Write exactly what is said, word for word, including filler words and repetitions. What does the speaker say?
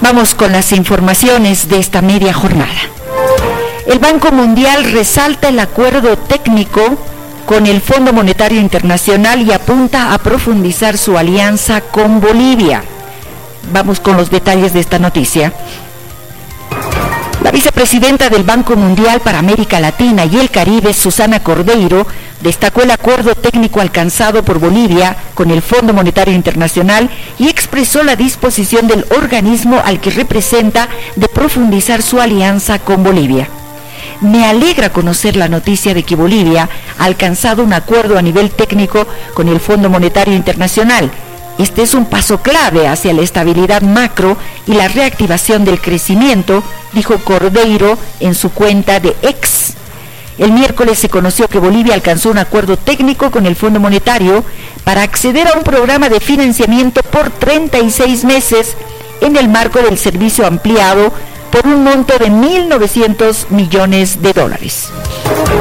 Vamos con las informaciones de esta media jornada. El Banco Mundial resalta el acuerdo técnico con el Fondo Monetario Internacional y apunta a profundizar su alianza con Bolivia. Vamos con los detalles de esta noticia. La vicepresidenta del Banco Mundial para América Latina y el Caribe, Susana Cordeiro, destacó el acuerdo técnico alcanzado por Bolivia con el Fondo Monetario Internacional y expresó la disposición del organismo al que representa de profundizar su alianza con Bolivia. Me alegra conocer la noticia de que Bolivia ha alcanzado un acuerdo a nivel técnico con el Fondo Monetario Internacional. Este es un paso clave hacia la estabilidad macro y la reactivación del crecimiento, dijo Cordeiro en su cuenta de X. El miércoles se conoció que Bolivia alcanzó un acuerdo técnico con el Fondo Monetario para acceder a un programa de financiamiento por treinta y seis meses en el marco del servicio ampliado por un monto de mil novecientos millones de dólares.